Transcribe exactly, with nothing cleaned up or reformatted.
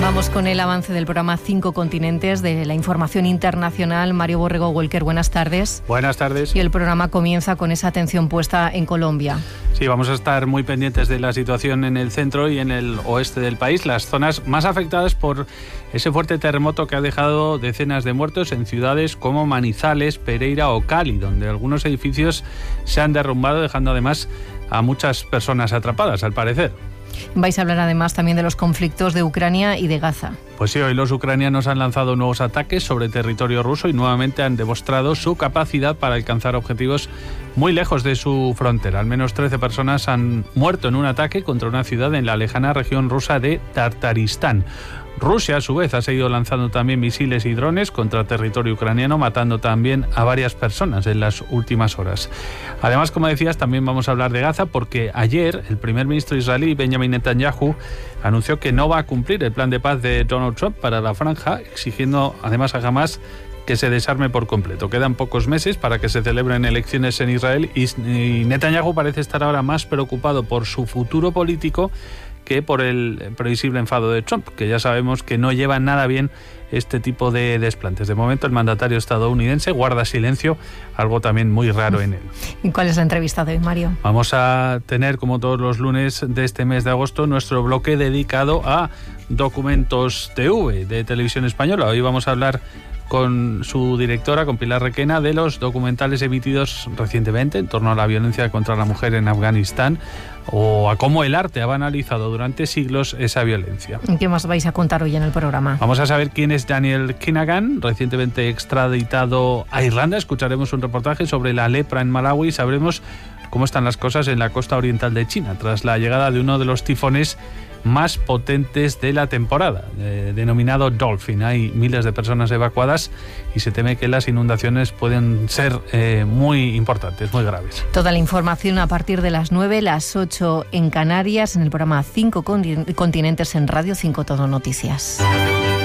Vamos con el avance del programa Cinco Continentes de la información internacional. Mario Borrego Walker, buenas tardes. Buenas tardes. Y el programa comienza con esa atención puesta en Colombia. Sí, vamos a estar muy pendientes de la situación en el centro y en el oeste del país, las zonas más afectadas por ese fuerte terremoto que ha dejado decenas de muertos en ciudades como Manizales, Pereira o Cali, donde algunos edificios se han derrumbado, dejando además a muchas personas atrapadas, al parecer. Vais a hablar además también de los conflictos de Ucrania y de Gaza. Pues sí, hoy los ucranianos han lanzado nuevos ataques sobre territorio ruso y nuevamente han demostrado su capacidad para alcanzar objetivos muy lejos de su frontera. Al menos trece personas han muerto en un ataque contra una ciudad en la lejana región rusa de Tartaristán. Rusia, a su vez, ha seguido lanzando también misiles y drones contra territorio ucraniano, matando también a varias personas en las últimas horas. Además, como decías, también vamos a hablar de Gaza, porque ayer el primer ministro israelí, Benjamin Netanyahu, anunció que no va a cumplir el plan de paz de Donald Trump para la franja, exigiendo además a Hamas que se desarme por completo. Quedan pocos meses para que se celebren elecciones en Israel y Netanyahu parece estar ahora más preocupado por su futuro político que por el previsible enfado de Trump, que ya sabemos que no lleva nada bien este tipo de desplantes. De momento, el mandatario estadounidense guarda silencio, algo también muy raro en él. ¿Y cuál es la entrevista de hoy, Mario? Vamos a tener, como todos los lunes de este mes de agosto, nuestro bloque dedicado a Documentos T V de Televisión Española. Hoy vamos a hablar con su directora, con Pilar Requena, de los documentales emitidos recientemente en torno a la violencia contra la mujer en Afganistán o a cómo el arte ha banalizado durante siglos esa violencia. ¿Qué más vais a contar hoy en el programa? Vamos a saber quién es Daniel Kinagan, recientemente extraditado a Irlanda. Escucharemos un reportaje sobre la lepra en Malawi y sabremos cómo están las cosas en la costa oriental de China tras la llegada de uno de los tifones más potentes de la temporada, eh, denominado Dolphin. Hay miles de personas evacuadas y se teme que las inundaciones pueden ser eh, muy importantes, muy graves. Toda la información a partir de las nueve, las ocho en Canarias, en el programa Cinco Continentes en Radio cinco Todo Noticias.